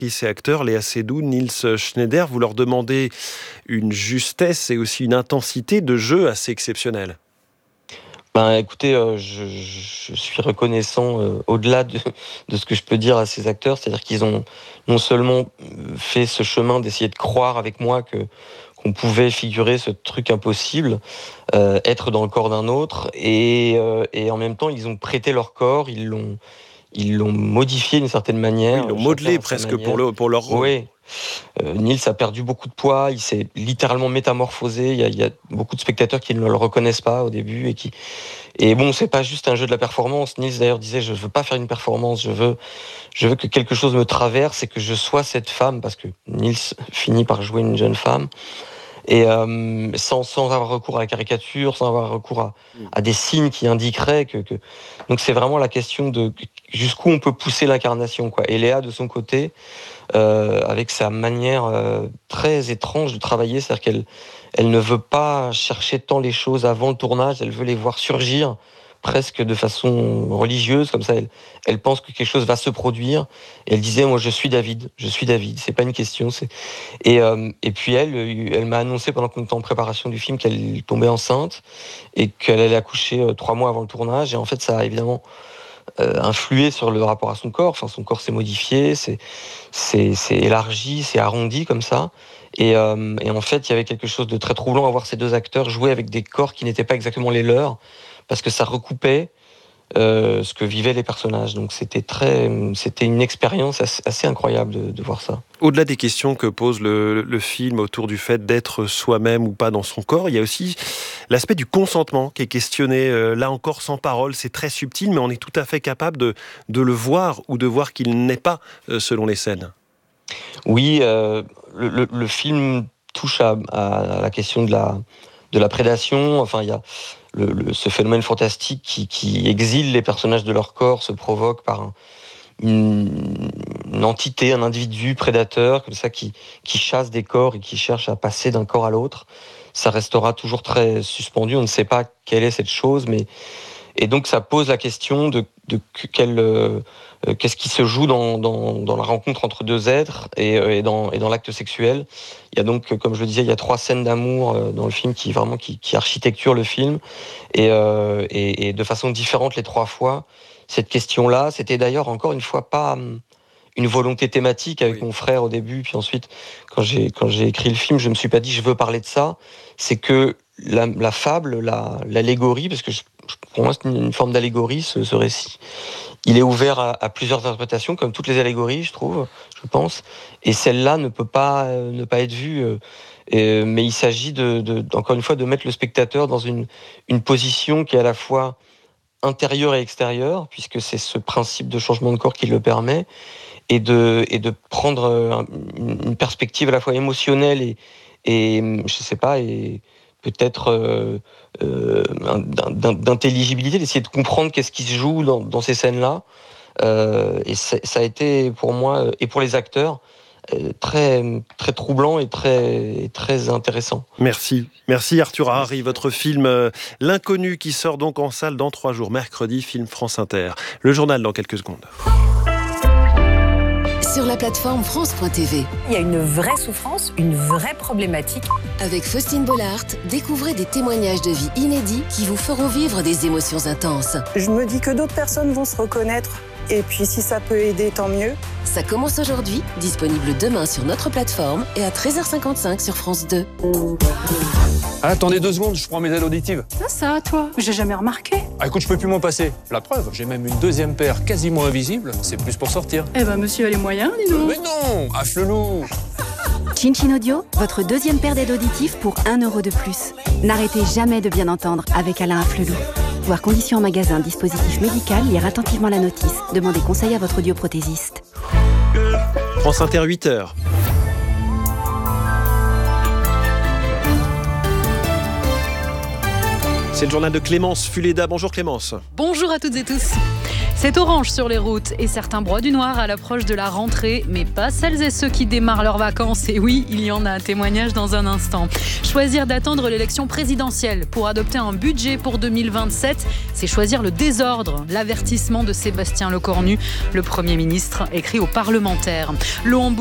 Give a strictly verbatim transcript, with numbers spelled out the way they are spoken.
et acteurs, Léa Seydoux, Niels Schneider, vous leur demandez une justesse et aussi une intensité de jeu assez exceptionnelle. Ben, écoutez, euh, je, je suis reconnaissant euh, au-delà de, de ce que je peux dire à ces acteurs, c'est-à-dire qu'ils ont non seulement fait ce chemin d'essayer de croire avec moi que qu'on pouvait figurer ce truc impossible, euh, être dans le corps d'un autre, et, euh, et en même temps ils ont prêté leur corps, ils l'ont ils l'ont modifié d'une certaine manière. Oui, ils l'ont modelé presque pour, le, pour leur rôle. Oui. Euh, Niels a perdu beaucoup de poids, il s'est littéralement métamorphosé. Il y a, il y a beaucoup de spectateurs qui ne le reconnaissent pas au début et qui. Et bon, c'est pas juste un jeu de la performance. Niels d'ailleurs disait, je veux pas faire une performance, je veux, je veux que quelque chose me traverse et que je sois cette femme, parce que Niels finit par jouer une jeune femme. Et euh, sans, sans avoir recours à la caricature, sans avoir recours à, à des signes qui indiqueraient que, que... Donc c'est vraiment la question de jusqu'où on peut pousser l'incarnation, quoi. Et Léa, de son côté, euh, avec sa manière euh, très étrange de travailler, c'est-à-dire qu'elle elle ne veut pas chercher tant les choses avant le tournage, elle veut les voir surgir presque de façon religieuse, comme ça, elle, elle pense que quelque chose va se produire. Et elle disait, moi, je suis David, je suis David, c'est pas une question. C'est... Et, euh, et puis elle, elle m'a annoncé pendant qu'on était en préparation du film qu'elle tombait enceinte et qu'elle allait accoucher euh, trois mois avant le tournage. Et en fait, ça a évidemment euh, influé sur le rapport à son corps. Enfin, son corps s'est modifié, c'est, c'est, c'est élargi, c'est arrondi comme ça. Et, euh, et en fait, il y avait quelque chose de très troublant à voir ces deux acteurs jouer avec des corps qui n'étaient pas exactement les leurs, parce que ça recoupait euh, ce que vivaient les personnages. Donc c'était très, c'était une expérience assez, assez incroyable de, de voir ça. Au-delà des questions que pose le, le film autour du fait d'être soi-même ou pas dans son corps, il y a aussi l'aspect du consentement qui est questionné, euh, là encore sans parole. C'est très subtil, mais on est tout à fait capable de, de le voir ou de voir qu'il n'est pas euh, selon les scènes. Oui, euh, le, le, le film touche à, à la question de la, de la prédation. Enfin, il y a le, le, ce phénomène fantastique qui, qui exile les personnages de leur corps, se provoque par un, une, une entité, un individu prédateur, comme ça, qui, qui chasse des corps et qui cherche à passer d'un corps à l'autre. Ça restera toujours très suspendu. On ne sait pas quelle est cette chose, mais et donc ça pose la question de, de quel, euh, qu'est-ce qui se joue dans, dans, dans la rencontre entre deux êtres et, et, dans, et dans l'acte sexuel. Il y a donc, comme je le disais, il y a trois scènes d'amour dans le film qui vraiment qui, qui architecturent le film et, euh, et, et de façon différente les trois fois. Cette question-là, c'était d'ailleurs encore une fois pas une volonté thématique avec oui. mon frère au début, puis ensuite quand j'ai quand j'ai écrit le film, je me suis pas dit je veux parler de ça. C'est que la, la fable, la, l'allégorie, parce que je, pour moi c'est une forme d'allégorie ce, ce récit. Il est ouvert à, à plusieurs interprétations, comme toutes les allégories, je trouve, je pense. Et celle-là ne peut pas euh, ne pas être vue. Euh, et, mais il s'agit de, de, encore une fois de mettre le spectateur dans une une position qui est à la fois intérieure et extérieure, puisque c'est ce principe de changement de corps qui le permet. Et de, et de prendre une perspective à la fois émotionnelle et, et je sais pas, et peut-être euh, euh, d'intelligibilité, d'essayer de comprendre qu'est-ce qui se joue dans, dans ces scènes-là. Euh, et ça a été pour moi, et pour les acteurs, très, très troublant et très, très intéressant. Merci. Merci Arthur Harary. Votre film euh, L'Inconnu qui sort donc en salle dans trois jours, mercredi, film France Inter. Le journal dans quelques secondes. Sur la plateforme France point T V. Il y a une vraie souffrance, une vraie problématique. Avec Faustine Bollard, découvrez des témoignages de vie inédits qui vous feront vivre des émotions intenses. Je me dis que d'autres personnes vont se reconnaître. Et puis si ça peut aider, tant mieux. Ça commence aujourd'hui, disponible demain sur notre plateforme et à treize heures cinquante-cinq sur France deux. Ah, attendez deux secondes, je prends mes aides auditives. Ça, ça, toi, j'ai jamais remarqué. Ah, écoute, je peux plus m'en passer. La preuve, j'ai même une deuxième paire quasiment invisible. C'est plus pour sortir. Eh ben, monsieur a les moyens, dis donc. Mais non, affle-loup. Chin Chin Audio, votre deuxième paire d'aides auditives pour un euro de plus. N'arrêtez jamais de bien entendre avec Alain Afflelou. Voir conditions en magasin, dispositif médical, lire attentivement la notice. Demandez conseil à votre audioprothésiste. France Inter, huit heures. C'est le journal de Clémence Fuleda. Bonjour Clémence. Bonjour à toutes et tous. C'est orange sur les routes et certains broient du noir à l'approche de la rentrée, mais pas celles et ceux qui démarrent leurs vacances. Et oui, il y en a un témoignage dans un instant. Choisir d'attendre l'élection présidentielle pour adopter un budget pour deux mille vingt-sept, c'est choisir le désordre. L'avertissement de Sébastien Lecornu, le Premier ministre, écrit aux parlementaires. L'eau en